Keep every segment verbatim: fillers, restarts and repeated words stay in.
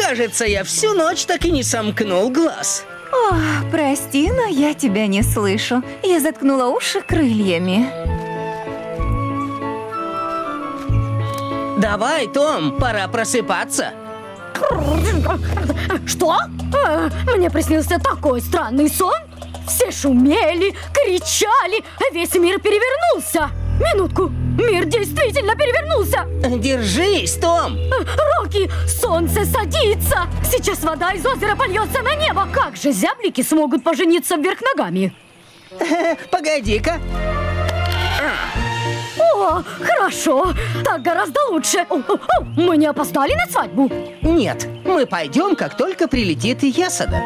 Кажется, я всю ночь так и не сомкнул глаз. Ох, прости, но я тебя не слышу. Я заткнула уши крыльями. Давай, Том, пора просыпаться. Что? А, мне приснился такой странный сон. Все шумели, кричали, а весь мир перевернулся. Минутку, мир действительно перевернулся. Держись, Том. Рокки, солнце садится. Сейчас вода из озера польется на небо. Как же зяблики смогут пожениться вверх ногами? Погоди-ка. О, хорошо, так гораздо лучше. О, о, о, мы не опоздали на свадьбу? Нет, мы пойдем, как только прилетит Ясода.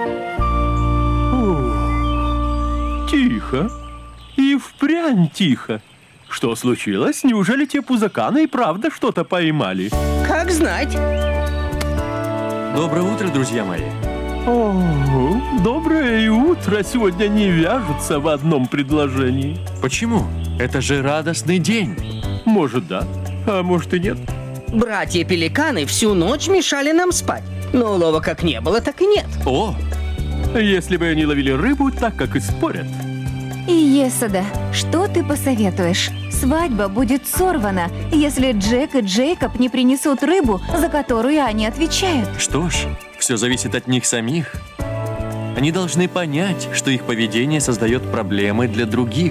Тихо. И впрямь тихо. Что случилось? Неужели те пузаканы и правда что-то поймали? Как знать. Доброе утро, друзья мои. О, доброе и утро сегодня не вяжутся в одном предложении. Почему? Это же радостный день. Может, да, а может и нет. Братья-пеликаны всю ночь мешали нам спать. Но улова как не было, так и нет. О, Если бы они ловили рыбу так, как и спорят. И Ясода, что ты посоветуешь? Свадьба будет сорвана, если Джек и Джейкоб не принесут рыбу, за которую они отвечают. что ж, все зависит от них самих. Они должны понять, что их поведение создает проблемы для других.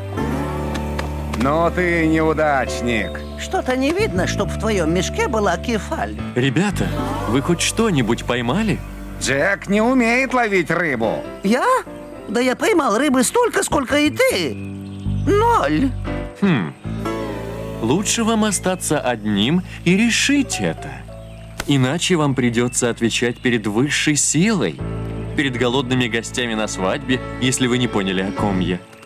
Но ты неудачник. Что-то не видно, чтоб в твоем мешке была кефаль. Ребята, вы хоть что-нибудь поймали? Джек не умеет ловить рыбу. Я? Да я поймал рыбы столько, сколько и ты. Ноль. Хм. Лучше вам остаться одним и решить это. Иначе вам придется отвечать перед высшей силой. Перед голодными гостями на свадьбе, если вы не поняли, о ком я.